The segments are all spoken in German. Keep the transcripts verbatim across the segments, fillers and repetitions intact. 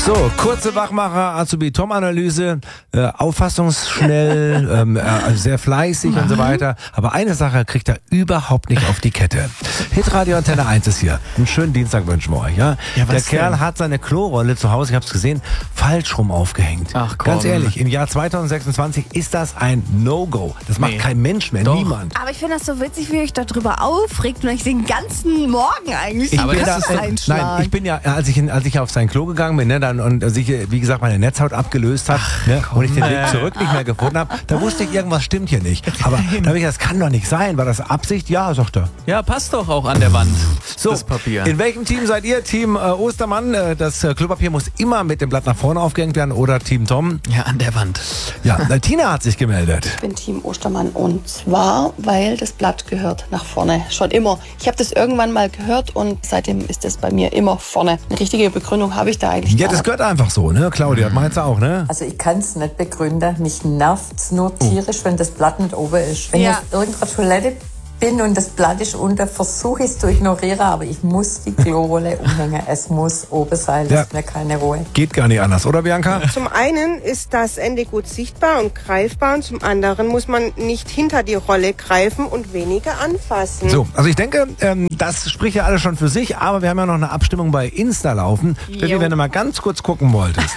So, kurze Wachmacher, Azubi-Tom-Analyse, äh, auffassungsschnell, ähm, äh, sehr fleißig und so weiter. Aber eine Sache kriegt er überhaupt nicht auf die Kette. Hitradio Antenne eins ist hier. Einen schönen Dienstag wünschen wir euch. Ja? Ja, Der was Kerl denn? hat seine Klorolle zu Hause, ich habe es gesehen, falsch rum aufgehängt. Ach, komm. Ganz ehrlich, im Jahr zweitausendsechsundzwanzig ist das ein No-Go. Das macht Nee. kein Mensch mehr, Doch. niemand. Aber ich finde das so witzig, wie ihr euch darüber aufregt und euch den ganzen Morgen eigentlich Ich Aber bin das da, ist äh, einschlagen. nein, ich bin ja, als ich, in, als ich auf sein Klo gegangen bin, ne, dann, und sich, wie gesagt, meine Netzhaut abgelöst hat, ne, und ich den Weg zurück nicht mehr gefunden habe, da wusste ich, irgendwas stimmt hier nicht. Aber da habe ich, das kann doch nicht sein. War das Absicht? Ja, sagt er. Ja, passt doch auch an der Wand. So, das Papier. in welchem Team seid ihr? Team äh, Ostermann, äh, das äh, Klopapier muss immer mit dem Blatt nach vorne aufgehängt werden, oder Team Tom? Ja, an der Wand. Ja, äh, Tina hat sich gemeldet. Ich bin Team Ostermann und zwar, weil das Blatt gehört nach vorne. Schon immer. Ich habe das irgendwann mal gehört und seitdem ist das bei mir immer vorne. Eine richtige Begründung habe ich da eigentlich Ja, gar das nicht. gehört einfach so, ne? Claudia, meinst du auch, ne? Also ich kann es nicht begründen. Mich nervt's nur tierisch, wenn das Blatt nicht oben ist. Wenn Ja. ich auf irgendeiner Toilette bin und das Blatt ist unter, versuche ich es zu ignorieren, aber ich muss die Klorolle umhängen. Es muss oben sein, lässt Ja. mir keine Ruhe. Geht gar nicht anders, oder Bianca? Zum einen ist das Ende gut sichtbar und greifbar und zum anderen muss man nicht hinter die Rolle greifen und weniger anfassen. So, also ich denke, ähm, das spricht ja alles schon für sich, aber wir haben ja noch eine Abstimmung bei Insta laufen. Steffi, Jo. wenn du mal ganz kurz gucken wolltest.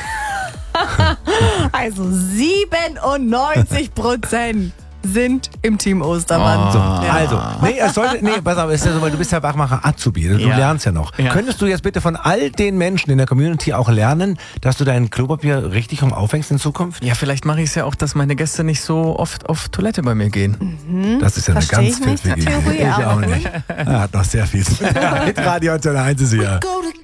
Also siebenundneunzig Prozent sind im Team Ostermann. So, Ja. also, nee, es sollte, nee, pass auf, es ist ja so, weil du bist ja Wachmacher Azubi, du Ja. lernst ja noch. Ja. Könntest du jetzt bitte von all den Menschen in der Community auch lernen, dass du dein Klopapier richtig rum aufhängst in Zukunft? Ja, vielleicht mache ich es ja auch, dass meine Gäste nicht so oft auf Toilette bei mir gehen. Das ist ja eine Versteh ganz ich nicht, die pfiffige Theorie, Idee. Ich aber auch nicht. Er hat noch sehr viel. Hitradio Antenne eins ist hier.